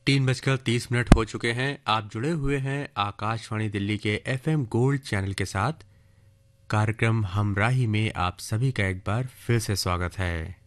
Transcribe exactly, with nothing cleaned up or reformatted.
तीन बजकर तीस मिनट हो चुके हैं। आप जुड़े हुए हैं आकाशवाणी दिल्ली के एफएम गोल्ड चैनल के साथ। कार्यक्रम हमराही में आप सभी का एक बार फिर से स्वागत है।